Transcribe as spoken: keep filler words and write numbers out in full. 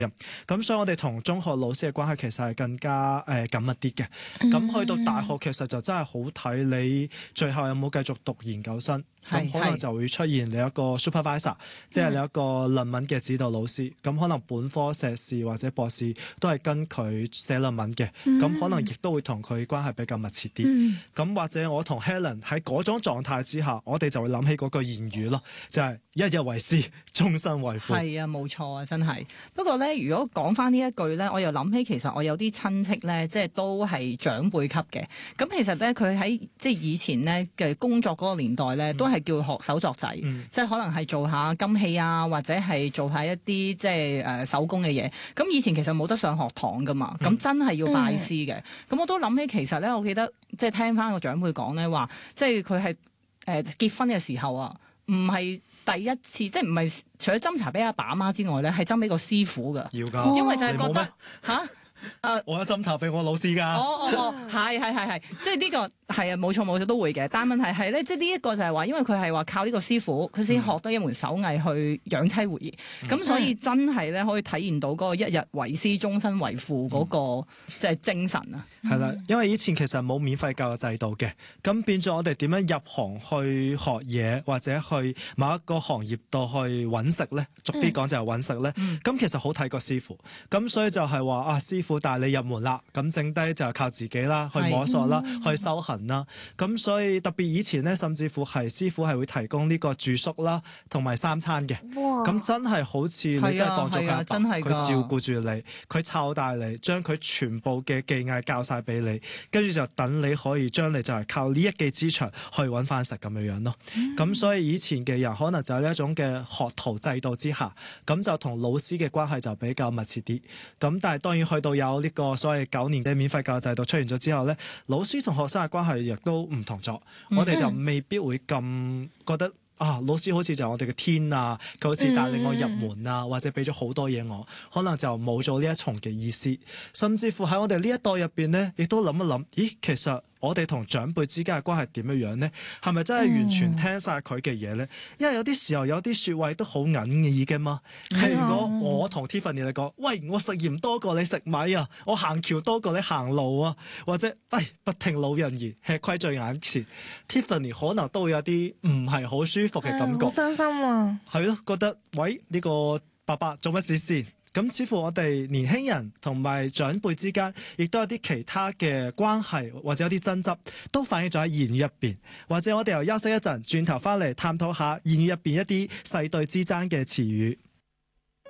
咁所以我哋同中學老師嘅關係其實係更加誒、呃、緊密啲嘅。咁去到大學其實就真係好睇你最後有冇繼續讀研究生。咁可能就會出現你一個 supervisor，即係你一個論文嘅指導老師。咁可能本科碩士或者博士都係跟佢寫論文嘅。咁、嗯、可能亦都會同佢關係比較密切啲。咁、嗯、或者我同 Helen 喺嗰種狀態之下，我哋就會諗起嗰句言語咯，就係、是、一日為師，終身為父。 係啊，冇錯啊，真係。不過咧，如果講翻呢一句咧，我又諗起其實我有啲親戚咧，即係都係長輩級嘅。咁其實咧，佢喺即係以前咧嘅工作嗰個年代咧，都、嗯。係叫學手作仔，嗯、即係可能係做下金器啊，或者係做下一啲即係誒、呃、手工嘅嘢。咁以前其實冇得上學堂噶嘛，咁、嗯、真係要拜師嘅。咁、嗯、我都諗起其實咧，我記得即係聽翻個長輩講咧話，即係佢係誒結婚嘅時候啊，唔係第一次，即係唔係除咗斟茶俾阿爸阿媽之外咧，係斟俾個師傅噶， 要噶， 因為就係覺得吓。 Uh, 我有斟茶俾我老師㗎。 哦哦哦，係係係係，即係呢個係啊，冇錯冇錯都會嘅。但係問題係咧，即係呢一個就係話，因為佢係話靠呢個師傅，佢先學得一門手藝去養妻活兒。咁、嗯、所以真係咧可以體現到嗰個一日為師，終身為父嗰個即係精神啊。 係啦，因為以前其實冇免費教育制度嘅，咁變咗我哋點樣入行去學嘢，或者去某一個行業度去揾食咧？俗啲講就係揾食咧。咁、嗯、其實好睇個師傅。咁所以就係話啊，師傅帶你入門啦，咁剩低就係靠自己啦，去摸索啦，嗯、去修行啦。咁所以特別以前咧，甚至乎係師傅係會提供呢個住宿啦，同埋三餐嘅。咁真係好似你真係當作佢阿爸，佢照顧住你，佢湊大你，將佢全部嘅技藝教晒俾你，跟住就等你可以將你就係靠呢一技之長去揾翻食咁樣樣咯。咁、嗯、所以以前嘅人可能就係呢一種嘅學徒制度之下，咁就同老師嘅關係就比較密切啲。咁但係當然去到有呢個所謂九年嘅免費教育制度出現咗之後咧，老師同學生嘅關係亦都唔同咗。嗯、我哋就未必會咁覺得啊，老師好似就係我哋嘅天啊，佢好似帶領我入門啊，嗯、或者俾咗好多嘢我，可能就冇咗呢一重嘅意思。甚至乎喺我哋呢一代入邊咧，亦都諗一諗，咦，其實我哋同長輩之間嘅關係點樣樣呢？係咪真係完全聽晒佢嘅嘢呢？因為有啲時候有啲説話都好隱意嘅嘛。譬如果我同 Tiffany 嚟講，喂，我食鹽多過你食米啊，我行橋多過你行路啊，或者喂，不聽老人言，吃虧在眼前。Tiffany 可能都會有啲唔係好舒服嘅感覺， 好傷心啊。 係咯，覺得喂，呢、呢個爸爸做乜事先？咁似乎我哋年輕人同埋長輩之間，亦都有啲其他嘅關係，或者有啲爭執，都反映咗喺言語入邊。或者我哋又休息一陣，轉頭翻嚟探討下言語入邊一啲細對之爭嘅詞語。